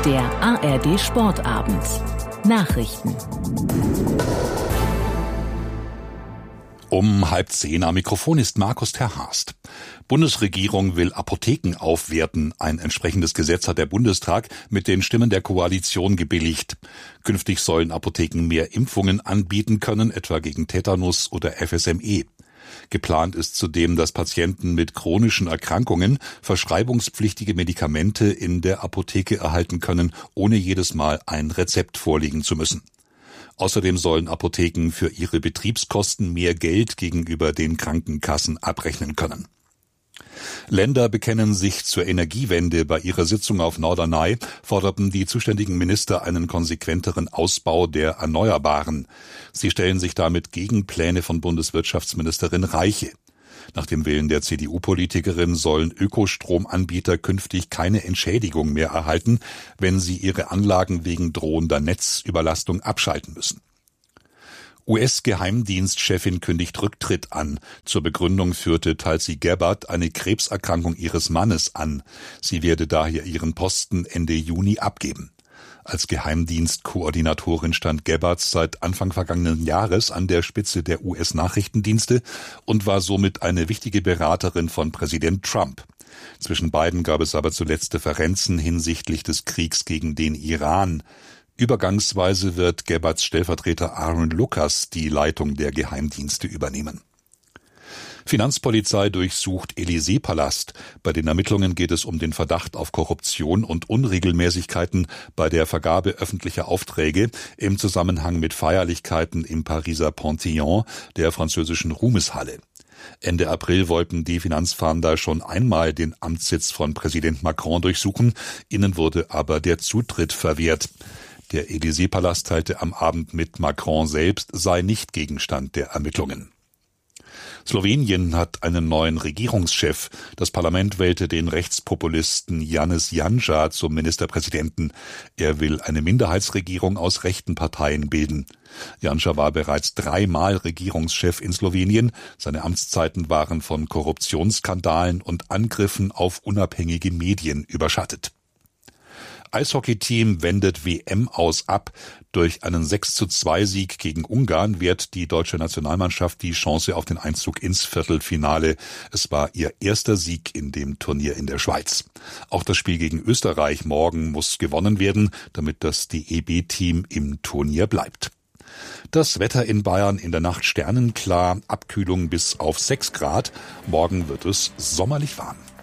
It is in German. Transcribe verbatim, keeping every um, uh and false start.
Der A R D Sportabend. Nachrichten. Um halb zehn am Mikrofon ist Markus Terhorst. Bundesregierung will Apotheken aufwerten. Ein entsprechendes Gesetz hat der Bundestag mit den Stimmen der Koalition gebilligt. Künftig sollen Apotheken mehr Impfungen anbieten können, etwa gegen Tetanus oder F S M E. Geplant ist zudem, dass Patienten mit chronischen Erkrankungen verschreibungspflichtige Medikamente in der Apotheke erhalten können, ohne jedes Mal ein Rezept vorlegen zu müssen. Außerdem sollen Apotheken für ihre Betriebskosten mehr Geld gegenüber den Krankenkassen abrechnen können. Länder bekennen sich zur Energiewende. Bei ihrer Sitzung auf Norderney forderten die zuständigen Minister einen konsequenteren Ausbau der Erneuerbaren. Sie stellen sich damit gegen Pläne von Bundeswirtschaftsministerin Reiche. Nach dem Willen der C D U-Politikerin sollen Ökostromanbieter künftig keine Entschädigung mehr erhalten, wenn sie ihre Anlagen wegen drohender Netzüberlastung abschalten müssen. U S-Geheimdienstchefin kündigt Rücktritt an. Zur Begründung führte Tulsi Gabbard eine Krebserkrankung ihres Mannes an. Sie werde daher ihren Posten Ende Juni abgeben. Als Geheimdienstkoordinatorin stand Gabbard seit Anfang vergangenen Jahres an der Spitze der U S-Nachrichtendienste und war somit eine wichtige Beraterin von Präsident Trump. Zwischen beiden gab es aber zuletzt Differenzen hinsichtlich des Kriegs gegen den Iran. Übergangsweise wird Gabbards Stellvertreter Aaron Lucas die Leitung der Geheimdienste übernehmen. Finanzpolizei durchsucht Élysée-Palast. Bei den Ermittlungen geht es um den Verdacht auf Korruption und Unregelmäßigkeiten bei der Vergabe öffentlicher Aufträge im Zusammenhang mit Feierlichkeiten im Pariser Panthéon, der französischen Ruhmeshalle. Ende April wollten die Finanzfahnder schon einmal den Amtssitz von Präsident Macron durchsuchen. Ihnen wurde aber der Zutritt verwehrt. Der Élysée-Palast teilte am Abend mit, Macron selbst sei nicht Gegenstand der Ermittlungen. Slowenien hat einen neuen Regierungschef. Das Parlament wählte den Rechtspopulisten Janez Janša zum Ministerpräsidenten. Er will eine Minderheitsregierung aus rechten Parteien bilden. Janša war bereits dreimal Regierungschef in Slowenien. Seine Amtszeiten waren von Korruptionsskandalen und Angriffen auf unabhängige Medien überschattet. Eishockeyteam wendet W M aus ab. Durch einen sechs zu zwei Sieg gegen Ungarn wehrt die deutsche Nationalmannschaft die Chance auf den Einzug ins Viertelfinale. Es war ihr erster Sieg in dem Turnier in der Schweiz. Auch das Spiel gegen Österreich morgen muss gewonnen werden, damit das D E B-Team im Turnier bleibt. Das Wetter in Bayern in der Nacht sternenklar, Abkühlung bis auf sechs Grad. Morgen wird es sommerlich warm.